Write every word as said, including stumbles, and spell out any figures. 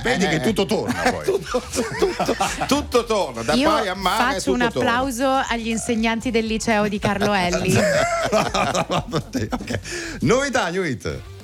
vedi eh, che tutto torna poi. tutto, tutto, tutto torna, da Io poi a mare faccio un tutto applauso torna. agli insegnanti del liceo di Carlo Elli. Okay. Novità, New Hit.